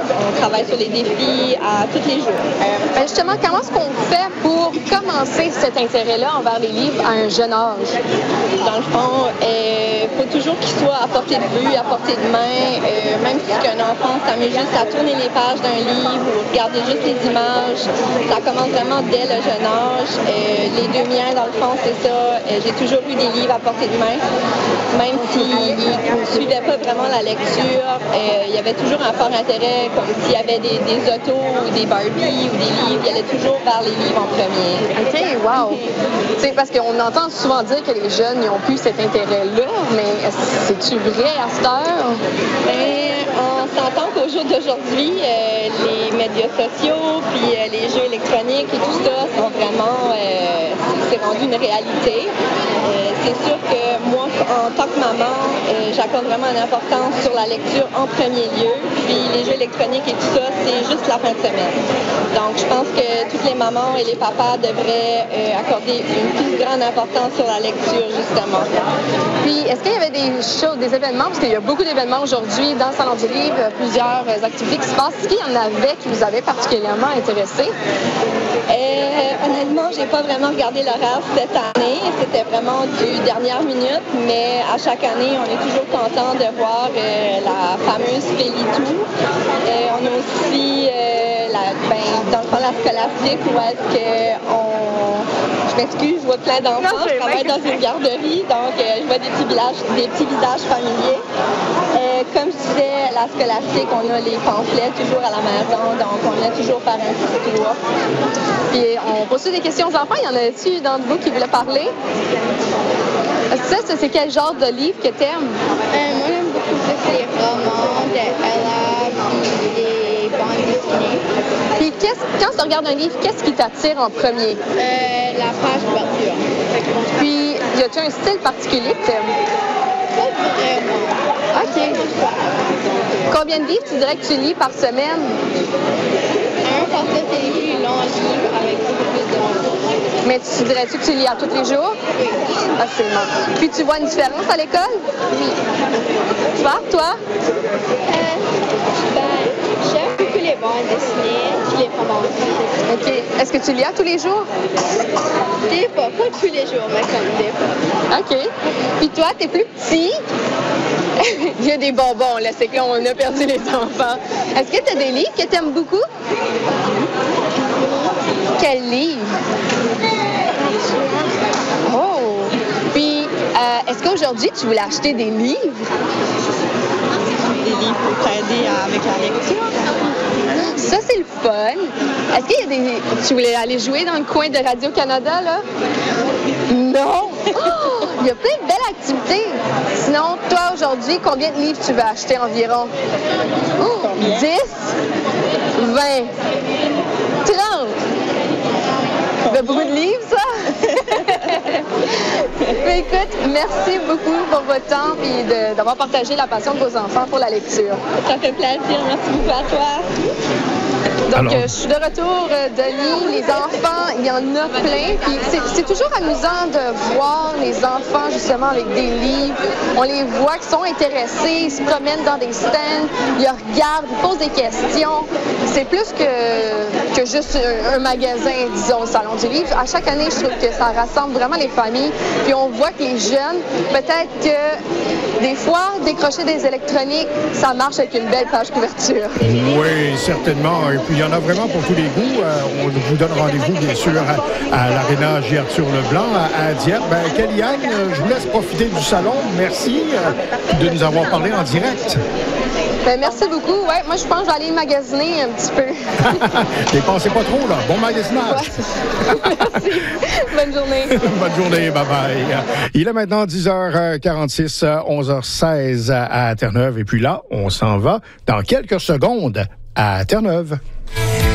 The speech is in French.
on travaille sur les défis à tous les jours. Justement, comment est-ce qu'on fait pour commencer cet intérêt-là envers les livres à un jeune âge? Dans le fond, faut toujours qu'il soit à portée de vue, à portée de main. Même si qu'un enfant s'amuse juste à tourner les pages d'un livre ou regarder juste les images, ça commence vraiment dès le jeune âge. Les deux miens, dans le fond, c'est ça. J'ai toujours eu des livres à portée de main. Même s'ils ne suivaient pas vraiment la lecture, il y avait toujours un fort intérêt, comme s'il y avait des autos ou des Barbie ou des livres, il allait toujours vers les livres en premier. OK, wow! C'est parce qu'on entend souvent dire que les jeunes n'ont plus cet intérêt-là, mais c'est-tu vrai à cette heure? On s'entend qu'au jour d'aujourd'hui, les médias sociaux, puis les jeux électroniques et tout ça sont vraiment, c'est rendu une réalité. C'est sûr que moi, en tant que maman, j'accorde vraiment une importance sur la lecture en premier lieu, puis les jeux électroniques et tout ça, c'est juste la fin de semaine. Donc, je pense que toutes les mamans et les papas devraient accorder une plus grande importance sur la lecture, justement. Puis, est-ce qu'il y avait des événements, parce qu'il y a beaucoup d'événements aujourd'hui dans le Salon du Livre, plusieurs activités qui se passent. Est-ce qu'il y en avait qui vous avaient particulièrement intéressé? Honnêtement, j'ai pas vraiment regardé l'horaire cette année. C'était vraiment du dernière minute, mais à chaque année, on est toujours content de voir la fameuse Félitou. On a aussi dans le fond, la scolastique où est-ce qu'on... Je m'excuse, je vois plein d'enfants. Je travaille dans une garderie, donc je vois des petits visages familiers. Comme je disais, la scolastique, on a les pamphlets toujours à la maison, donc on vient toujours faire un petit tour. Puis on pose des questions aux enfants. Il y en a-tu d'entre vous qui voulaient parler? Ça, c'est quel genre de livre que t'aimes? Moi, j'aime beaucoup plus les romans de Ella, puis les bandes dessinées. Puis quand tu regardes un livre, qu'est-ce qui t'attire en premier? La page couverture. Puis, y a-tu un style particulier que t'aimes? Pas vraiment. OK. Combien de livres tu dirais que tu lis par semaine? Parce que c'est les plus longs livres avec beaucoup plus de mots. Mais tu dirais-tu que tu lis à tous les jours? Oui. Absolument. Puis tu vois une différence à l'école? Oui. Toi? J'aime beaucoup les bandes dessinées et les romans. OK. Est-ce que tu lis à tous les jours? Des fois, pas tous les jours, mais comme des fois. OK. Puis toi, t'es plus petit? Il y a des bonbons, là. C'est que là, on a perdu les enfants. Est-ce que tu as des livres que tu aimes beaucoup? Quel livre? Oh! Puis, est-ce qu'aujourd'hui, tu voulais acheter des livres? Des livres pour t'aider avec la lecture. Ça, c'est le fun. Est-ce qu'il y a des... Tu voulais aller jouer dans le coin de Radio-Canada, là? Non! Oh! Il y a plein de belles activités. Sinon, toi, aujourd'hui, combien de livres tu veux acheter environ? Oh! 10? 20? 30? Ça fait beaucoup de livres, ça? Mais écoute, merci beaucoup pour votre temps et d'avoir partagé la passion de vos enfants pour la lecture. Ça fait plaisir. Merci beaucoup à toi. Donc, je suis de retour, Denis. Les enfants, il y en a plein. Puis c'est toujours amusant de voir les enfants, justement, avec des livres. On les voit qui sont intéressés, ils se promènent dans des stands, ils regardent, ils posent des questions. C'est plus que juste un magasin, disons, au Salon du Livre. À chaque année, je trouve que ça rassemble vraiment les familles. Puis on voit que les jeunes, peut-être que des fois, décrocher des électroniques, ça marche avec une belle page couverture. Oui, certainement. Et puis, il y en a vraiment pour tous les goûts. On vous donne rendez-vous, bien sûr, à l'Aréna J. Arthur Leblanc, à Dieppe. Kellyanne, je vous laisse profiter du salon. Merci de nous avoir parlé en direct. Merci beaucoup. Ouais, moi, je pense que je vais aller magasiner un petit peu. Dépensez pas trop, là. Bon magasinage. Ouais. Merci. Bonne journée. Bonne journée. Bye-bye. Il est maintenant 10h46, 11h16 à Terre-Neuve. Et puis là, on s'en va dans quelques secondes à Terre-Neuve.